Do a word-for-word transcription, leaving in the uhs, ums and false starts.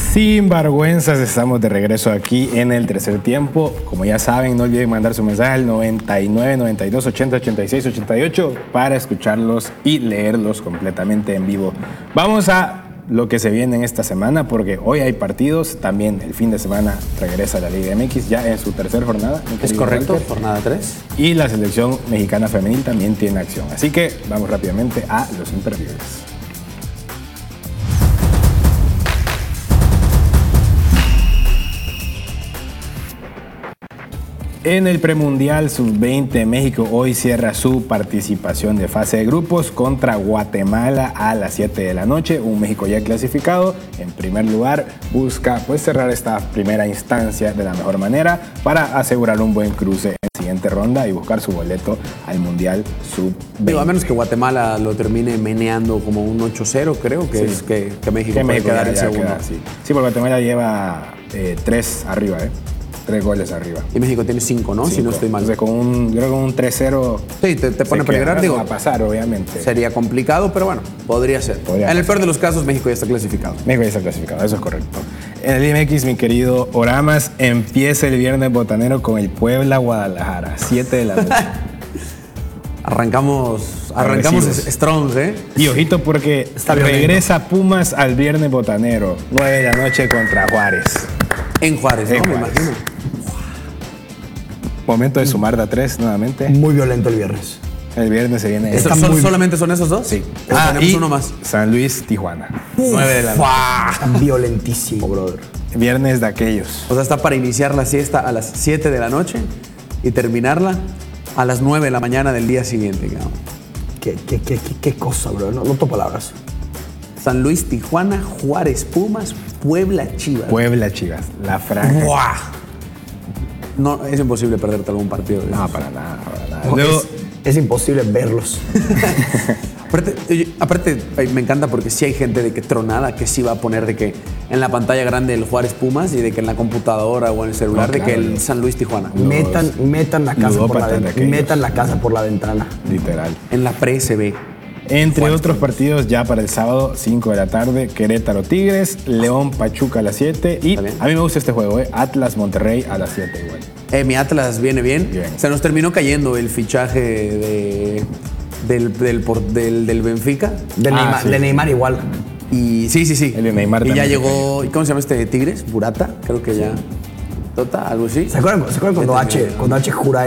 Sin vergüenzas, estamos de regreso aquí en el tercer tiempo. Como ya saben, no olviden mandar su mensaje al noventa y nueve, noventa y dos, ochenta, ochenta y seis, ochenta y ocho para escucharlos y leerlos completamente en vivo. Vamos a lo que se viene en esta semana, porque hoy hay partidos. También el fin de semana regresa la Liga M X ya en su tercera jornada. Es correcto, Walter. Jornada tres. Y la selección mexicana femenil también tiene acción. Así que vamos rápidamente a los imperdibles. En el premundial sub veinte, México hoy cierra su participación de fase de grupos contra Guatemala a las siete de la noche. Un México ya clasificado, en primer lugar, busca pues cerrar esta primera instancia de la mejor manera para asegurar un buen cruce en la siguiente ronda y buscar su boleto al mundial sub veinte. Digo, a menos que Guatemala lo termine meneando como un ocho cero, creo que sí. es que, que México que puede México quedar ya, en ya segundo. Queda, sí. sí, porque Guatemala lleva eh, tres arriba, ¿eh? Tres goles arriba. Y México tiene cinco, ¿no? Cinco. Si no estoy mal. Entonces, con un, yo creo que con un tres cero... Sí, te, te pone a peligrar, digo. Va a pasar, obviamente. Sería complicado, pero bueno, podría ser. Podría en pasar. el peor de los casos, México ya está clasificado. México ya está clasificado, eso es correcto. En el I M X, mi querido Oramas, empieza el viernes botanero con el Puebla Guadalajara, siete de la noche. Arrancamos, arrancamos strong, ¿eh? Y ojito porque Está regresa Pumas al viernes botanero, nueve de la noche contra Juárez. En Juárez, en ¿no? Juárez. Me imagino. Momento de sumar de a tres nuevamente. Muy violento el viernes. El viernes se viene. ¿Son, son, ¿Solamente son esos dos? Sí. ¿O Ah, tenemos y uno más? San Luis, Tijuana. nueve de la noche. Está violentísimo, brother. Viernes de aquellos. O sea, está para iniciar la siesta a las siete de la noche y terminarla a las nueve de la mañana del día siguiente, cabrón. Qué, qué, qué, qué, qué cosa, brother. No, no tengo palabras. San Luis, Tijuana, Juárez, Pumas, Puebla, Chivas. Puebla, Chivas. La franja. ¡Buah! No, es imposible perderte algún partido. de No, esos. para nada, para nada. No, Luego, es, es imposible verlos. Aparte, oye, aparte, ay, me encanta porque sí hay gente de que tronada que sí va a poner de que en la pantalla grande el Juárez Pumas y de que en la computadora o en el celular No, de claro, que el no. San Luis Tijuana. metan, metan la casa por la ludópatas de ventana. aquellos. Metan la casa por la ventana. literal. En la pre se ve. Entre Juárez, otros partidos, ya para el sábado, cinco de la tarde, Querétaro Tigres, León Pachuca a las siete. Y Está bien. a mí me gusta este juego, ¿eh? Atlas Monterrey a las siete igual. Eh, mi Atlas viene bien. Bien. Se nos terminó cayendo el fichaje de, del, del, por- del, del Benfica. De, Ah, Neymar, sí. de Neymar igual. Y sí, sí, sí. El de Neymar Y ya también se llegó, ¿cómo se llama este Tigres? Burata, creo que ya. Tota, algo así. ¿Se acuerdan, ¿se acuerdan cuando, Ya H, terminó. cuando H jura